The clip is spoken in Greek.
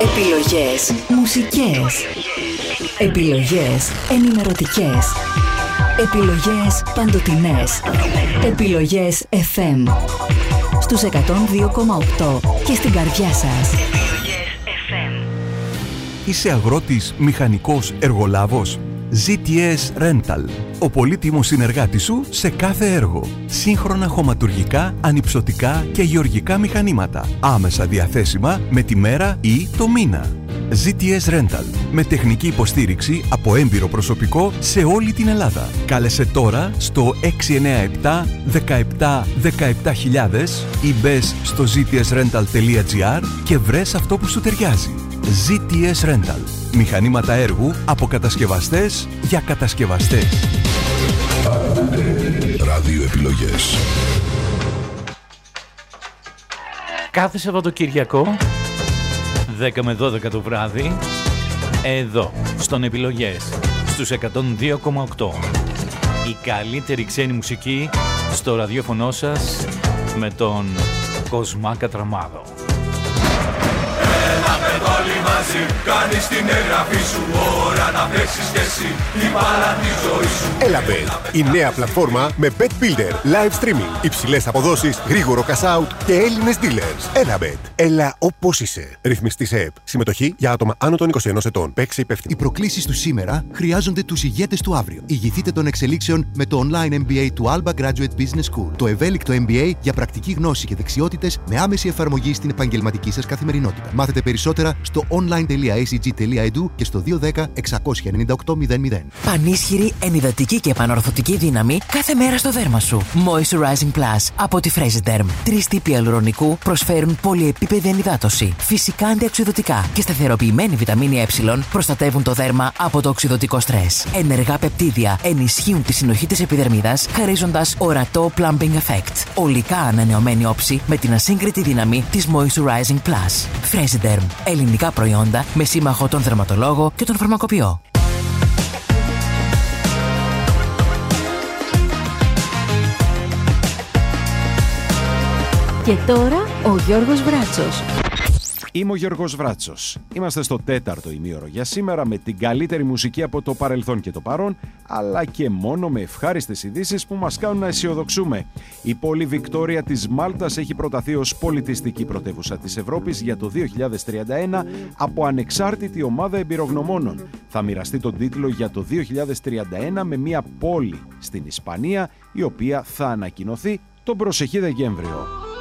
Επιλογές μουσικές. Επιλογές ενημερωτικές. Επιλογές παντοτινές. Επιλογές FM. Στους 102,8 και στην καρδιά σας. Επιλογές FM. Είσαι αγρότης, μηχανικός, εργολάβος? ZTS Rental. Ο πολύτιμος συνεργάτης σου σε κάθε έργο. Σύγχρονα χωματουργικά, ανυψωτικά και γεωργικά μηχανήματα. Άμεσα διαθέσιμα με τη μέρα ή το μήνα. ZTS Rental. Με τεχνική υποστήριξη από έμπειρο προσωπικό σε όλη την Ελλάδα. Κάλεσε τώρα στο 697 17 17.000 ή μπες στο ztsrental.gr και βρες αυτό που σου ταιριάζει. ZTS Rental. Μηχανήματα έργου από κατασκευαστές για κατασκευαστές. Ράδιο επιλογές. Κάθε Σαββατοκυριακό 10 με 12 το βράδυ, εδώ στον Επιλογές στους 102,8. Η καλύτερη ξένη μουσική στο ραδιόφωνο σας με τον Κοσμά Κατραμάδο. Όλοι μαζί κάνεις την εγγραφή σου. Ώρα να παίξεις κι εσύ την μπάλα τη ζωή σου. Elabet, η νέα πλατφόρμα με Bet Builder, live streaming, υψηλές αποδόσεις, γρήγορο cash out και Έλληνες dealers. Elabet, έλα όπως είσαι. Ρυθμιστή σε ΕΠ. Συμμετοχή για άτομα άνω των 21 ετών. Παίξε υπεύθυνα. Οι προκλήσεις του σήμερα χρειάζονται τους ηγέτες του αύριο. Ηγηθείτε των εξελίξεων με το online MBA του Alba Graduate Business School. Το ευέλικτο MBA για πρακτική γνώση και δεξιότητες με άμεση εφαρμογή στην επαγγελματική σας καθημερινότητα. Μάθετε περισσότερα στο online.acg.edu και στο 210 698 00. Πανίσχυρη, ενυδατική και επανορθωτική δύναμη κάθε μέρα στο δέρμα σου. Moisturizing Plus από τη Fresiderm. 3 τύποι ιαλουρονικού προσφέρουν πολυεπίπεδη ενυδάτωση, φυσικά αντιοξυδωτικά και σταθεροποιημένη βιταμίνη Ε προστατεύουν το δέρμα από το οξυδωτικό στρες. Ενεργά πεπτίδια ενισχύουν τη συνοχή της επιδερμίδας, χαρίζοντας ορατό plumping effect. ολικά ανανεωμένη όψη με την ασύγκριτη δύναμη της Moisturizing Plus. Fresiderm. Ελληνικά προϊόντα με σύμμαχο τον δερματολόγο και τον φαρμακοποιό. Και τώρα ο Γιώργος Βράτσος. Είμαι ο Γιώργος Βράτσος. Είμαστε στο 4ο ημίωρο για σήμερα με την καλύτερη μουσική από το παρελθόν και το παρόν, αλλά και μόνο με ευχάριστες ειδήσεις που μας κάνουν να αισιοδοξούμε. Η πόλη Βικτόρια της Μάλτας έχει προταθεί ως πολιτιστική πρωτεύουσα της Ευρώπης για το 2031 από ανεξάρτητη ομάδα εμπειρογνωμόνων. Θα μοιραστεί τον τίτλο για το 2031 με μια πόλη στην Ισπανία, η οποία θα ανακοινωθεί τον προσεχή Δεκέμβριο.